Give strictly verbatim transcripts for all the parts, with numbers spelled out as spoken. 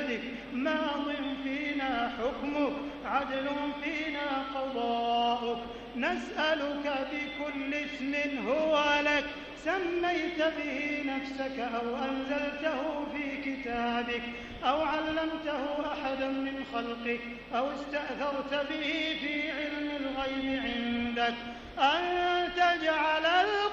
بيدك ماض فينا حكمك عدل فينا قضاؤك نسألك بكل اسم هو لك سميت به نفسك أو أنزلته في كتابك أو علمته أحدا من خلقك أو استأثرت به في علم الغيب عندك أن تجعل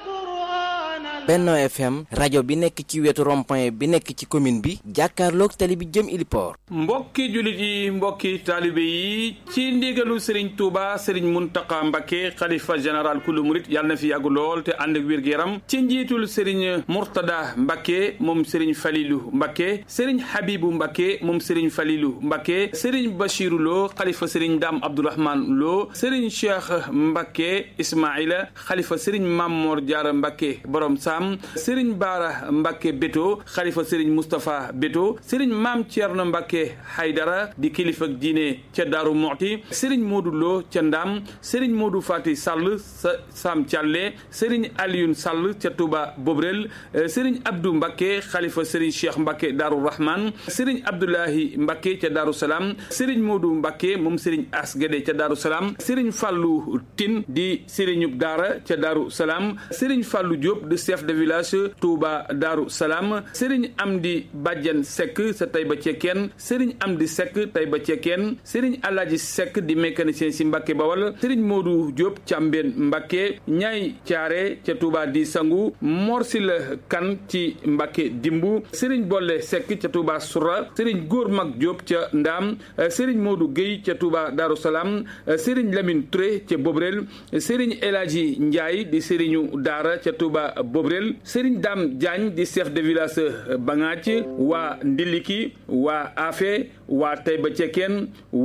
القرآن Benno F M rajo bi nekk ci wetu rond-point bi nekk ci commune bi jàkkaarloog tali bi jëm Iliport. mbokki julit yi mbokki taalibe yi ci ndigalu Serigne Touba Serigne Mountakha Mbacké xalifa général kulu murit yàlla na fi yàgg lool te ànd ak wér gu yaram ci njiitul Serigne Mourtada Mbacké moom Serigne Falilou Mbacké Serigne Habibou Mbacké moom Serigne Falilou Mbacké Serigne Bachirou Lo xalifa Serigne Dame Abdourahmane Lo Serigne Cheikh Mbacké Ismaïla xalifa Serigne Mamor Diarra Mbacké borom Sam Serigne Bara Mbacké Beto xalifa Serigne Moustapha Beto Serigne Mam Thierno Mbacké Haydara di kilifa diine ca Daaru Muxti Serigne Modou Lo ca Ndam Serigne Modou Fati Sall sa Sam Thialé Serigne Alioune Sall ca Touba Bobrel Serigne Abdou Mbacké xalifa Serigne Cheikh Mbacké Daaru Rahman Serigne Abdoulahi Mbacké ca Daaru Salam Serigne Modou Mbacké moom Serigne As Guédé ca Daaru Salam Serigne Fallou Tine di Serigne Daara ca Daaru Salam Serigne Fallou Diop de chef de village Touba Daaru Salam Serigne Amdi Badiane Seck sa Taïba Cekkeen Serigne Amdi Seck Taïba Cekkeen Serigne Alaji Seck di mécanicien si Mbacké Bawal Serigne Modou Diop ca Mbène Mbacké Ñaay Thiaré ca Touba di Sangu Morsila Kan ci Mbacké Dimbu Serigne Bolle Seck ca Touba Soura Serigne Góor Mag Diop ca Ndam Serigne Modou Gueye ca Touba Daaru Salam Serigne Lamine Touré ca Bobrel Serigne Elhaji Ndiaye di Serigne Daara ca Touba Bobrel Serigne Dame Diagne di chef de village Bangaaj waa Ndiliki waa Afé waa Taïba Cekkeen